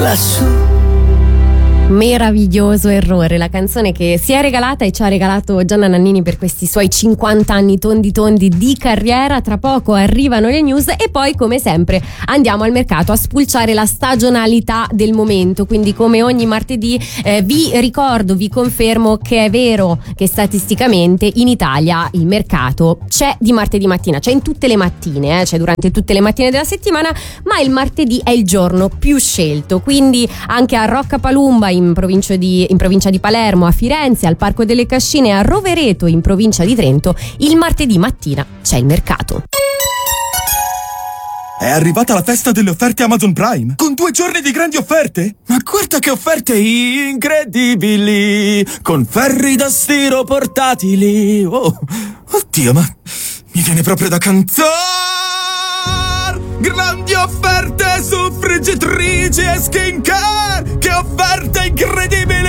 lassù. Meraviglioso errore, la canzone che si è regalata e ci ha regalato Gianna Nannini per questi suoi 50 anni tondi di carriera. Tra poco arrivano le news e poi, come sempre, andiamo al mercato a spulciare la stagionalità del momento. Quindi, come ogni martedì, vi confermo che è vero che statisticamente in Italia il mercato c'è di martedì mattina, c'è in tutte le mattine, c'è durante tutte le mattine della settimana, ma il martedì è il giorno più scelto. Quindi anche a Roccapalumba in provincia di Palermo, a Firenze, al Parco delle Cascine, a Rovereto in provincia di Trento, il martedì mattina c'è il mercato. È arrivata la festa delle offerte Amazon Prime, con 2 giorni di grandi offerte. Ma guarda che offerte incredibili, con ferri da stiro portatili. Oh, oddio, ma mi viene proprio da cantare. Grandi offerte su friggitrici e skincare, che offerte incredibili!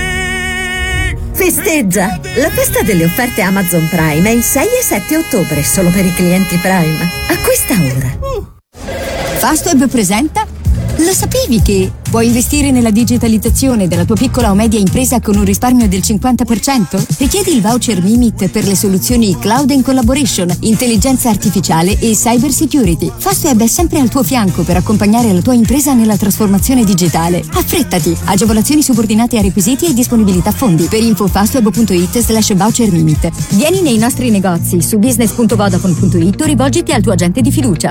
Festeggia! La festa delle offerte Amazon Prime è il 6 e 7 ottobre, solo per i clienti Prime. A questa ora. Fastweb presenta. Lo sapevi che puoi investire nella digitalizzazione della tua piccola o media impresa con un risparmio del 50%? Richiedi il voucher Mimit per le soluzioni Cloud and Collaboration, intelligenza artificiale e cyber security. Fastweb è sempre al tuo fianco per accompagnare la tua impresa nella trasformazione digitale. Affrettati! Agevolazioni subordinate a requisiti e disponibilità fondi. Per info fastweb.it/voucher Mimit. Vieni nei nostri negozi su business.vodafone.it o rivolgiti al tuo agente di fiducia.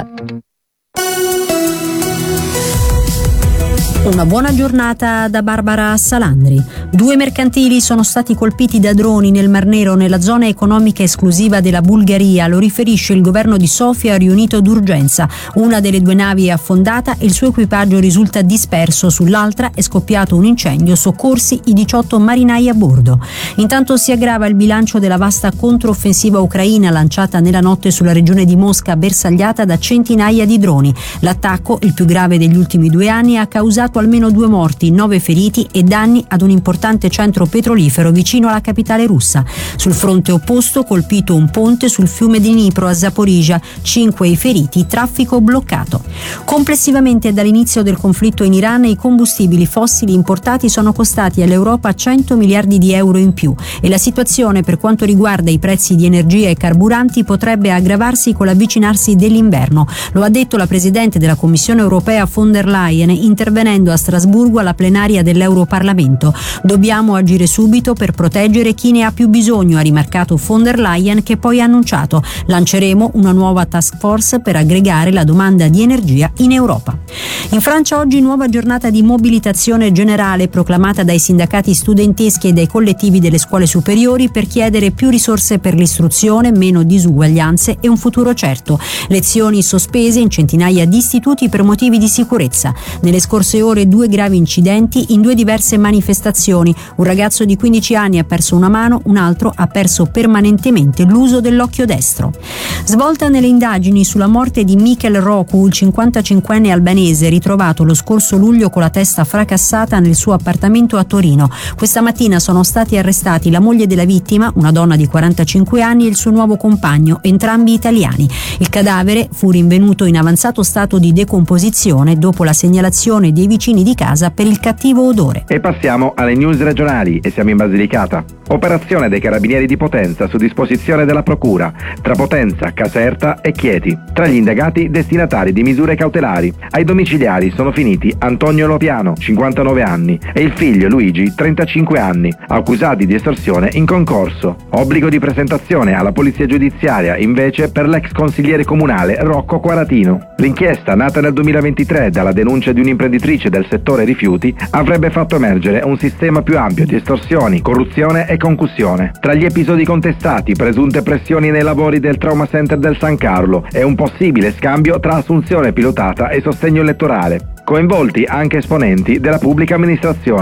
Una buona giornata da Barbara Salandri. 2 mercantili sono stati colpiti da droni nel Mar Nero, nella zona economica esclusiva della Bulgaria, lo riferisce il governo di Sofia riunito d'urgenza. Una delle 2 navi è affondata e il suo equipaggio risulta disperso, sull'altra è scoppiato un incendio, soccorsi i 18 marinai a bordo. Intanto si aggrava il bilancio della vasta controffensiva ucraina lanciata nella notte sulla regione di Mosca, bersagliata da centinaia di droni. L'attacco, il più grave degli ultimi 2 anni, ha causato almeno 2 morti, 9 feriti e danni ad un importante centro petrolifero vicino alla capitale russa. Sul fronte opposto, colpito un ponte sul fiume di Dnipro a Zaporizhzhia, 5 i feriti, traffico bloccato. Complessivamente dall'inizio del conflitto in Iran i combustibili fossili importati sono costati all'Europa 100 miliardi di euro in più e la situazione per quanto riguarda i prezzi di energia e carburanti potrebbe aggravarsi con l'avvicinarsi dell'inverno. Lo ha detto la Presidente della Commissione europea von der Leyen intervenendo a Strasburgo alla plenaria dell'Europarlamento. Dobbiamo agire subito per proteggere chi ne ha più bisogno, ha rimarcato von der Leyen, che poi ha annunciato: lanceremo una nuova task force per aggregare la domanda di energia in Europa. In Francia oggi nuova giornata di mobilitazione generale proclamata dai sindacati studenteschi e dai collettivi delle scuole superiori per chiedere più risorse per l'istruzione, meno disuguaglianze e un futuro certo. Lezioni sospese in centinaia di istituti per motivi di sicurezza. Nelle scorse ore 2 gravi incidenti in 2 diverse manifestazioni. Un ragazzo di 15 anni ha perso una mano, un altro ha perso permanentemente l'uso dell'occhio destro. Svolta nelle indagini sulla morte di Mikel Roku, il 55enne albanese ritrovato lo scorso luglio con la testa fracassata nel suo appartamento a Torino. Questa mattina sono stati arrestati la moglie della vittima, una donna di 45 anni, e il suo nuovo compagno, entrambi italiani. Il cadavere fu rinvenuto in avanzato stato di decomposizione dopo la segnalazione dei vicini di casa per il cattivo odore. E passiamo alle news regionali e siamo in Basilicata. Operazione dei carabinieri di Potenza su disposizione della procura tra Potenza, Caserta e Chieti. Tra gli indagati destinatari di misure cautelari. Ai domiciliari sono finiti Antonio Lopiano, 59 anni, e il figlio Luigi, 35 anni, accusati di estorsione in concorso. Obbligo di presentazione alla polizia giudiziaria invece per l'ex consigliere comunale Rocco Quaratino. L'inchiesta, nata nel 2023 dalla denuncia di un'imprenditrice del settore rifiuti, avrebbe fatto emergere un sistema più ampio di estorsioni, corruzione e concussione. Tra gli episodi contestati, presunte pressioni nei lavori del Trauma Center del San Carlo e un possibile scambio tra assunzione pilotata e sostegno elettorale. Coinvolti anche esponenti della pubblica amministrazione.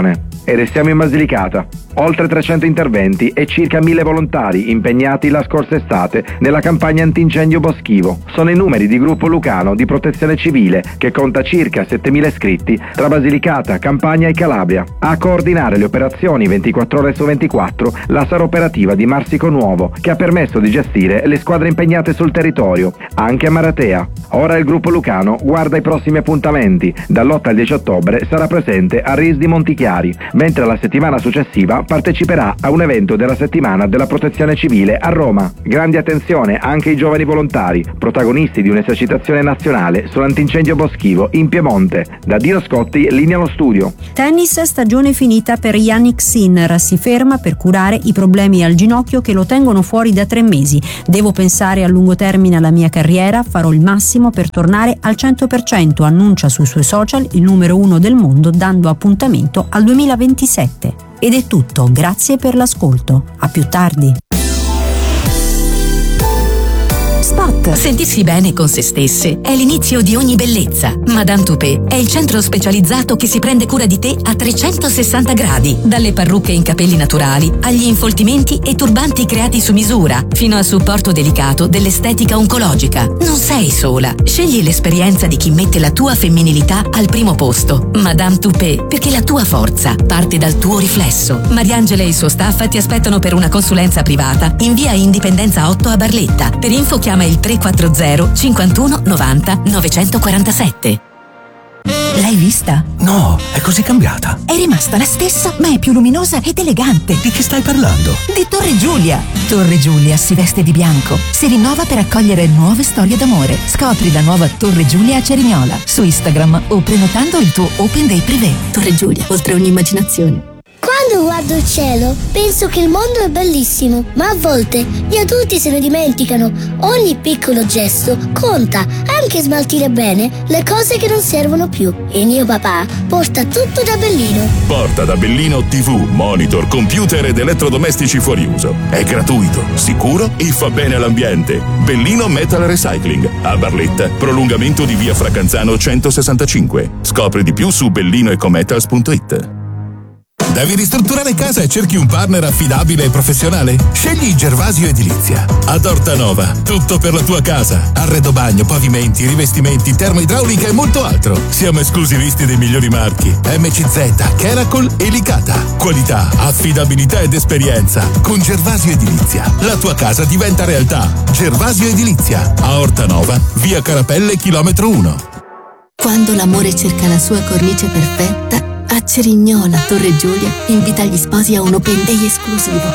e restiamo in Basilicata. Oltre 300 interventi e circa 1000 volontari impegnati la scorsa estate nella campagna antincendio boschivo. Sono i numeri di Gruppo Lucano di Protezione Civile, che conta circa 7000 iscritti tra Basilicata, Campania e Calabria. A coordinare le operazioni 24 ore su 24 la sala operativa di Marsico Nuovo, che ha permesso di gestire le squadre impegnate sul territorio, anche a Maratea. Ora il Gruppo Lucano guarda i prossimi appuntamenti. Dall'8 al 10 ottobre sarà presente a RIS di Montichiari, mentre la settimana successiva parteciperà a un evento della settimana della Protezione Civile a Roma. Grande attenzione anche ai giovani volontari, protagonisti di un'esercitazione nazionale sull'antincendio boschivo in Piemonte. Da Dino Scotti, linea allo studio. Tennis, stagione finita per Jannik Sinner. Si ferma per curare i problemi al ginocchio che lo tengono fuori da 3 mesi. Devo pensare a lungo termine alla mia carriera, farò il massimo per tornare al 100%, annuncia sui suoi social il numero 1 del mondo, dando appuntamento al 2027. Ed è tutto, grazie per l'ascolto. A più tardi. Spot. Sentirsi bene con se stesse è l'inizio di ogni bellezza. Madame Toupé è il centro specializzato che si prende cura di te a 360 gradi. Dalle parrucche in capelli naturali agli infoltimenti e turbanti creati su misura, fino al supporto delicato dell'estetica oncologica. Non sei sola. Scegli l'esperienza di chi mette la tua femminilità al primo posto. Madame Toupé, perché la tua forza parte dal tuo riflesso. Mariangela e il suo staff ti aspettano per una consulenza privata in via Indipendenza 8 a Barletta. Per info chiama il 340 51 90 947. L'hai vista? No, è così cambiata. È rimasta la stessa, ma è più luminosa ed elegante. Di che stai parlando? Di Torre Giulia. Torre Giulia si veste di bianco, si rinnova per accogliere nuove storie d'amore. Scopri la nuova Torre Giulia a Cerignola su Instagram o prenotando il tuo Open Day Privé. Torre Giulia, oltre ogni immaginazione. Quando guardo il cielo, penso che il mondo è bellissimo, ma a volte gli adulti se ne dimenticano. Ogni piccolo gesto conta, anche smaltire bene le cose che non servono più. Il mio papà porta tutto da Bellino. Porta da Bellino TV, monitor, computer ed elettrodomestici fuori uso. È gratuito, sicuro e fa bene all'ambiente. Bellino Metal Recycling, a Barletta, prolungamento di via Fracanzano 165. Scopri di più su bellinoecometals.it. Devi ristrutturare casa e cerchi un partner affidabile e professionale? Scegli Gervasio Edilizia. Ad Ortanova, tutto per la tua casa. Arredo bagno, pavimenti, rivestimenti, termoidraulica e molto altro. Siamo esclusivisti dei migliori marchi: MCZ, Keracol e Licata. Qualità, affidabilità ed esperienza. Con Gervasio Edilizia, la tua casa diventa realtà. Gervasio Edilizia, a Ortanova, via Carapelle, chilometro 1. Quando l'amore cerca la sua cornice perfetta, a Cerignola Torre Giulia invita gli sposi a un Open Day esclusivo.